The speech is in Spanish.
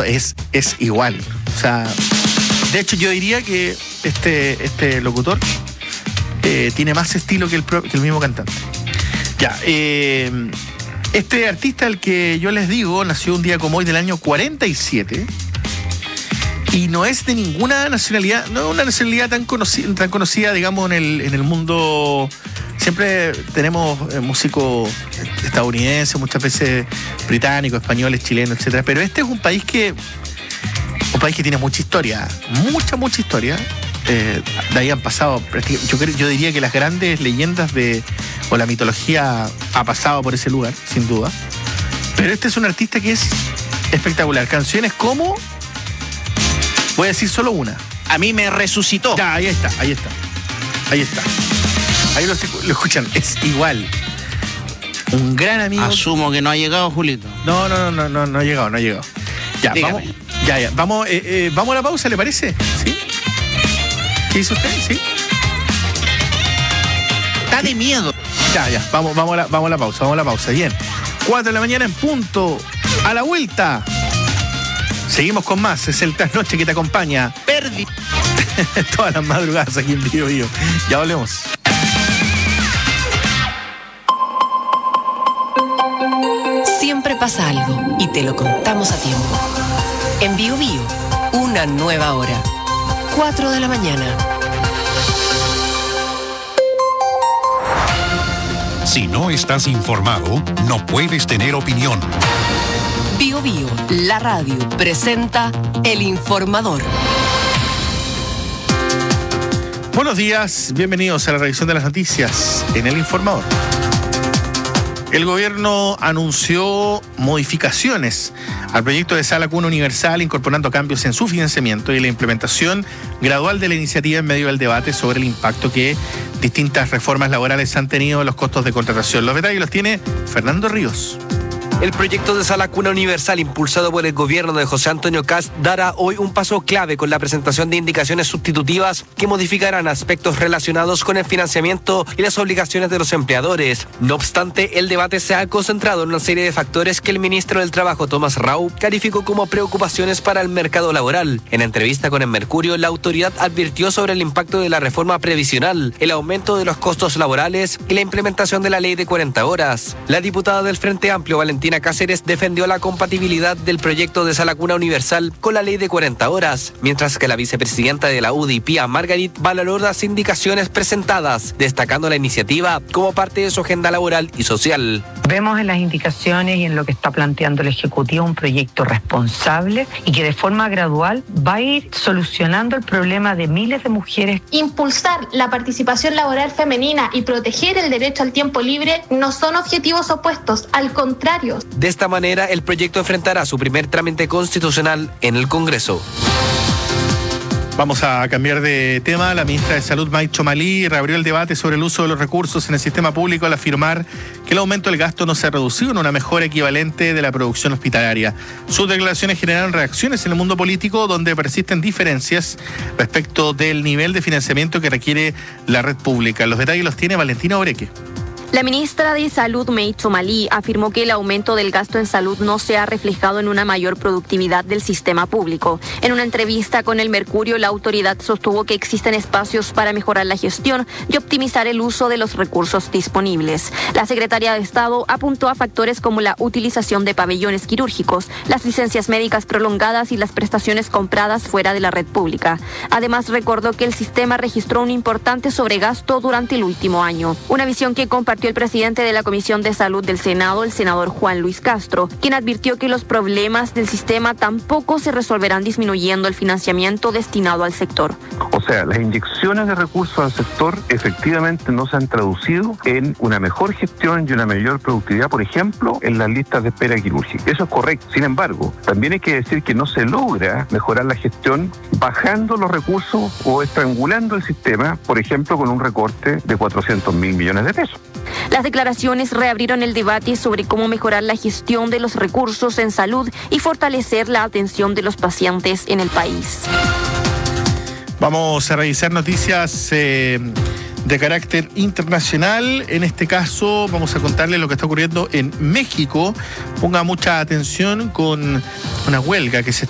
esto es igual. O sea, de hecho yo diría que este locutor tiene más estilo que el mismo cantante. Ya, este artista, al que yo les digo, nació un día como hoy del año 47 y no es de ninguna nacionalidad, no es una nacionalidad tan conocida, digamos, en el mundo. Siempre tenemos músicos estadounidenses, muchas veces británicos, españoles, chilenos, etcétera. Pero este es un país que tiene mucha historia, mucha historia. De ahí han pasado, yo diría que las grandes leyendas o la mitología ha pasado por ese lugar, sin duda. Pero este es un artista que es espectacular. Canciones como, voy a decir solo una. A mí me resucitó. Ya, ahí está. Ahí lo escuchan, es igual. Un gran amigo. Asumo que no ha llegado, Julito. No ha llegado. Ya, dígame. Vamos a la pausa, ¿le parece? ¿Sí? ¿Qué hizo usted? ¿Sí? Está de miedo. Ya, vamos a la pausa. Bien. 4 de la mañana en punto. A la vuelta. Seguimos con más. Es el Trasnoche que te acompaña. Perdí. Todas las madrugadas aquí en Bio Bio. Ya volvemos. Siempre pasa algo y te lo contamos a tiempo. En Bio Bio, una nueva hora. 4 de la mañana. Si no estás informado, no puedes tener opinión. Bio Bio, la radio, presenta El Informador. Buenos días, bienvenidos a la revisión de las noticias en El Informador. El gobierno anunció modificaciones al proyecto de Sala Cuna Universal, incorporando cambios en su financiamiento y la implementación gradual de la iniciativa en medio del debate sobre el impacto que distintas reformas laborales han tenido en los costos de contratación. Los detalles los tiene Fernando Ríos. El proyecto de Sala Cuna Universal, impulsado por el gobierno de José Antonio Kast, dará hoy un paso clave con la presentación de indicaciones sustitutivas que modificarán aspectos relacionados con el financiamiento y las obligaciones de los empleadores. No obstante, el debate se ha concentrado en una serie de factores que el ministro del Trabajo, Tomás Rau, calificó como preocupaciones para el mercado laboral. En entrevista con El Mercurio, la autoridad advirtió sobre el impacto de la reforma previsional, el aumento de los costos laborales y la implementación de la ley de 40 horas. La diputada del Frente Amplio, Valentina Cáceres, defendió la compatibilidad del proyecto de Sala Cuna Universal con la ley de 40 horas, mientras que la vicepresidenta de la UDI, Pía Margarit, valoró las indicaciones presentadas, destacando la iniciativa como parte de su agenda laboral y social. Vemos en las indicaciones y en lo que está planteando el Ejecutivo un proyecto responsable y que de forma gradual va a ir solucionando el problema de miles de mujeres. Impulsar la participación laboral femenina y proteger el derecho al tiempo libre no son objetivos opuestos, al contrario. De esta manera, el proyecto enfrentará su primer trámite constitucional en el Congreso. Vamos a cambiar de tema. La ministra de Salud, May Chomalí, reabrió el debate sobre el uso de los recursos en el sistema público al afirmar que el aumento del gasto no se ha reducido en una mejora equivalente de la producción hospitalaria. Sus declaraciones generaron reacciones en el mundo político, donde persisten diferencias respecto del nivel de financiamiento que requiere la red pública. Los detalles los tiene Valentina Oreque. La ministra de Salud, May Chomalí, afirmó que el aumento del gasto en salud no se ha reflejado en una mayor productividad del sistema público. En una entrevista con El Mercurio, la autoridad sostuvo que existen espacios para mejorar la gestión y optimizar el uso de los recursos disponibles. La secretaria de Estado apuntó a factores como la utilización de pabellones quirúrgicos, las licencias médicas prolongadas y las prestaciones compradas fuera de la red pública. Además, recordó que el sistema registró un importante sobregasto durante el último año. Una visión que compartió el presidente de la Comisión de Salud del Senado, el senador Juan Luis Castro, quien advirtió que los problemas del sistema tampoco se resolverán disminuyendo el financiamiento destinado al sector. O sea, las inyecciones de recursos al sector efectivamente no se han traducido en una mejor gestión y una mayor productividad, por ejemplo, en las listas de espera quirúrgica. Eso es correcto. Sin embargo, también hay que decir que no se logra mejorar la gestión bajando los recursos o estrangulando el sistema, por ejemplo, con un recorte de 400.000 millones de pesos. Las declaraciones reabrieron el debate sobre cómo mejorar la gestión de los recursos en salud y fortalecer la atención de los pacientes en el país. Vamos a revisar noticias de carácter internacional. En este caso vamos a contarles lo que está ocurriendo en México. Ponga mucha atención con una huelga que se